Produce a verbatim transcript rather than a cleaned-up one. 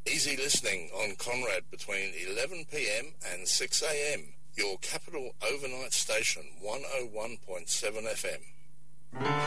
Easy listening on Conrad between eleven p.m. and six a.m. Your capital overnight station, one oh one point seven F M.